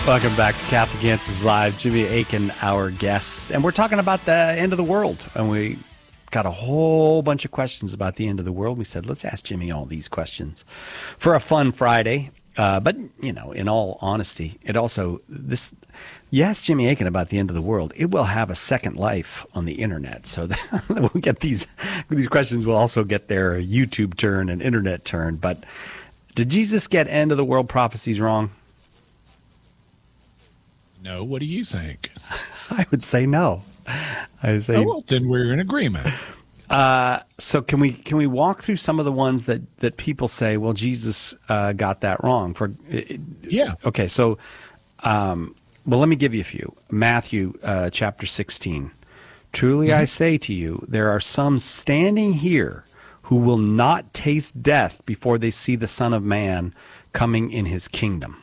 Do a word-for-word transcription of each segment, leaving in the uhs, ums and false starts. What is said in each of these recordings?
Welcome back to Catholic Answers Live. Jimmy Akin, our guest. And we're talking about the end of the world. And we got a whole bunch of questions about the end of the world. We said, let's ask Jimmy all these questions for a fun Friday. Uh, but, you know, in all honesty, it also, this, you ask Jimmy Akin about the end of the world, it will have a second life on the internet. So that we'll get these, these questions will also get their YouTube turn and internet turn. But did Jesus get end of the world prophecies wrong? No. What do you think? I would say no. I would say, oh, well, then we're in agreement. Uh, so can we can we walk through some of the ones that, that people say, well, Jesus uh, got that wrong? For yeah. Okay. So, um, well, let me give you a few. Matthew uh, chapter sixteen. Truly mm-hmm. I say to you, there are some standing here who will not taste death before they see the Son of Man coming in his kingdom.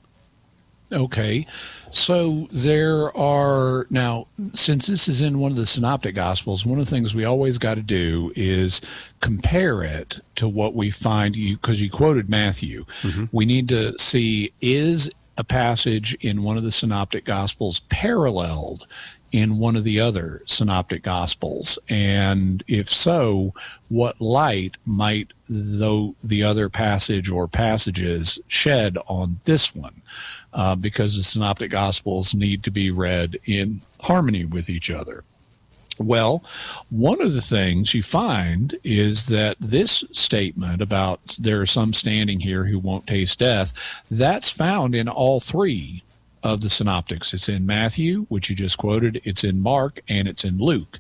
Okay, so there are, now, since this is in one of the Synoptic Gospels, one of the things we always got to do is compare it to what we find, you because you quoted Matthew. Mm-hmm. We need to see, is a passage in one of the Synoptic Gospels paralleled in one of the other Synoptic Gospels? And if so, what light might though the other passage or passages shed on this one? Uh, because the Synoptic Gospels need to be read in harmony with each other. Well, one of the things you find is that this statement about there are some standing here who won't taste death, that's found in all three of the synoptics. It's in Matthew, which you just quoted, it's in Mark, and it's in Luke.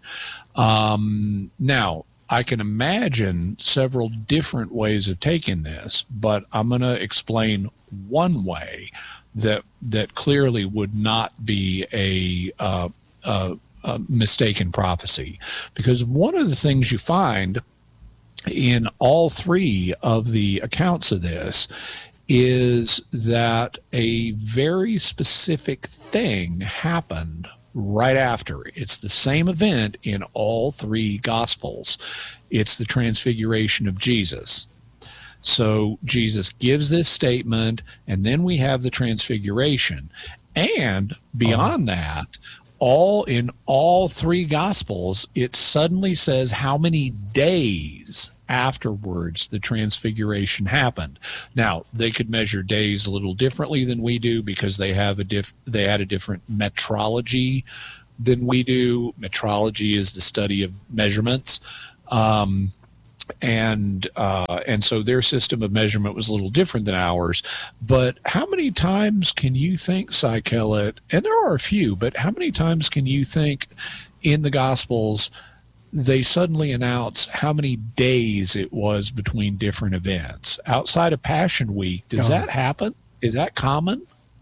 Um, now, I can imagine several different ways of taking this, but I'm going to explain one way that that clearly would not be a, uh, a, a mistaken prophecy. Because one of the things you find in all three of the accounts of this is that a very specific thing happened right after. It's the same event in all three Gospels. It's the transfiguration of Jesus. So Jesus gives this statement, and then we have the transfiguration. And beyond uh-huh. that, all in all three Gospels, it suddenly says how many days afterwards the transfiguration happened. Now, they could measure days a little differently than we do because they have a diff they had a different metrology than we do. Metrology is the study of measurements. Um, and uh, and so their system of measurement was a little different than ours. But how many times can you think, Cy Kellett, and there are a few, but how many times can you think in the Gospels they suddenly announce how many days it was between different events? Outside of Passion Week, does no. that happen? Is that common?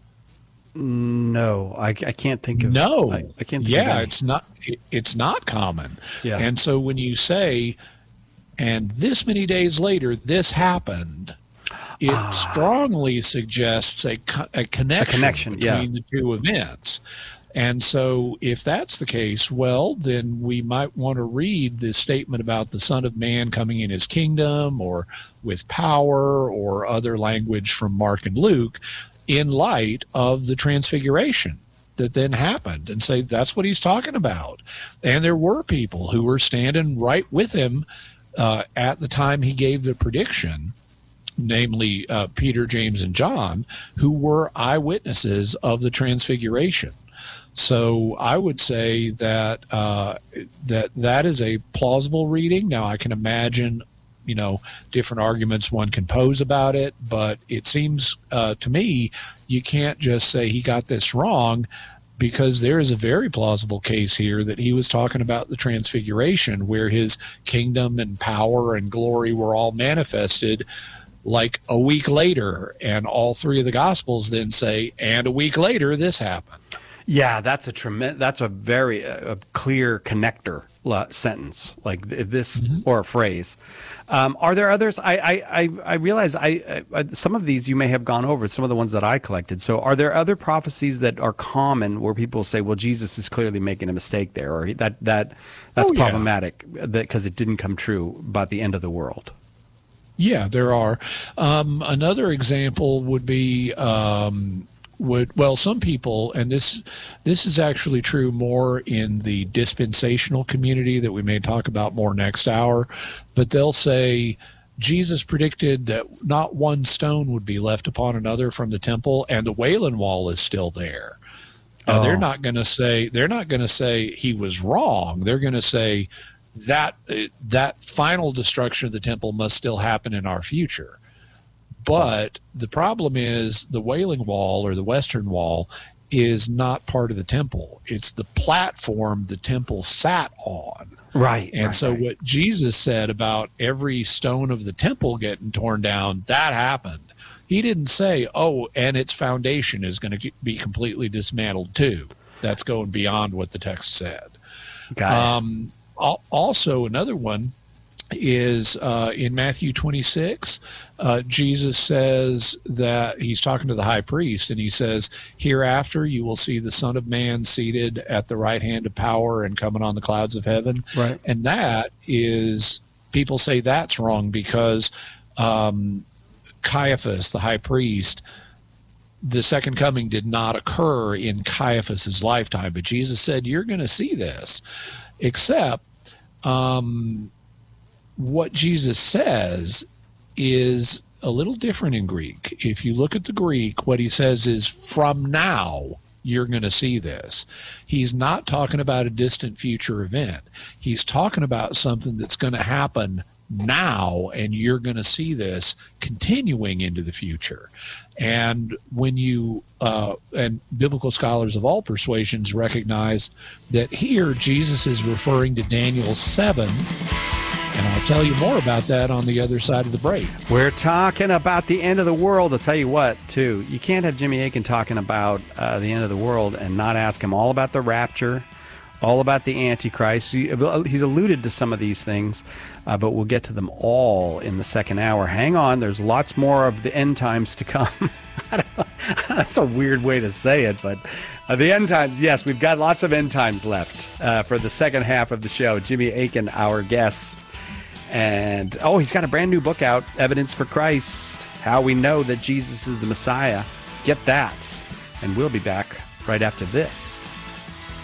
No, I, I can't think of. No, I, I can't. Think yeah, of it's not. It, it's not common. Yeah. And so when you say, and this many days later, this happened, it ah. strongly suggests a, a connection, a connection between yeah. the two events. And so if that's the case, well, then we might want to read the statement about the Son of Man coming in his kingdom or with power or other language from Mark and Luke in light of the transfiguration that then happened and say that's what he's talking about. And there were people who were standing right with him uh, at the time he gave the prediction, namely uh, Peter, James, and John, who were eyewitnesses of the transfiguration. So I would say that uh, that that is a plausible reading. Now, I can imagine, you know, different arguments one can pose about it, but it seems uh, to me you can't just say he got this wrong, because there is a very plausible case here that he was talking about the transfiguration, where his kingdom and power and glory were all manifested like a week later, and all three of the Gospels then say, and a week later this happened. Yeah, that's a tremendous. That's a very uh, clear connector uh, sentence, like th this mm-hmm. or a phrase. Um, are there others? I I I, I realize I, I some of these you may have gone over. Some of the ones that I collected. So, are there other prophecies that are common where people say, "Well, Jesus is clearly making a mistake there," or that that that's oh, yeah. problematic because it didn't come true by the end of the world? Yeah, there are. Um, another example would be. Um, would, well, some people, and this this is actually true more in the dispensational community that we may talk about more next hour, but they'll say Jesus predicted that not one stone would be left upon another from the temple, and the Wailing Wall is still there. Now, Oh. they're not going to say they're not going to say he was wrong. They're going to say that that final destruction of the temple must still happen in our future. But the problem is the Wailing Wall, or the Western Wall, is not part of the temple. It's the platform the temple sat on. Right. And right, so right. what Jesus said about every stone of the temple getting torn down, that happened. He didn't say, oh, and its foundation is going to be completely dismantled too. That's going beyond what the text said. Got it. Um, al- also, another one is uh, in Matthew twenty-six, uh, Jesus says that he's talking to the high priest, and he says, hereafter you will see the Son of Man seated at the right hand of power and coming on the clouds of heaven. Right. And that is, people say that's wrong because um, Caiaphas, the high priest, the second coming did not occur in Caiaphas's lifetime, but Jesus said, you're going to see this, except um, what Jesus says is a little different in Greek. If you look at the Greek, what he says is, from now, you're going to see this. He's not talking about a distant future event. He's talking about something that's going to happen now, and you're going to see this continuing into the future. And when you, uh, and biblical scholars of all persuasions recognize that here Jesus is referring to Daniel seven, and I'll tell you more about that on the other side of the break. We're talking about the end of the world. I'll tell you what, too. You can't have Jimmy Akin talking about uh, the end of the world and not ask him all about the rapture, all about the Antichrist. He- He's alluded to some of these things, uh, but we'll get to them all in the second hour. Hang on. There's lots more of the end times to come. I don't know. That's a weird way to say it, but uh, the end times, yes, we've got lots of end times left uh, for the second half of the show. Jimmy Akin, our guest. And, oh, he's got a brand new book out, Evidence for Christ, How We Know That Jesus is the Messiah. Get that. And we'll be back right after this.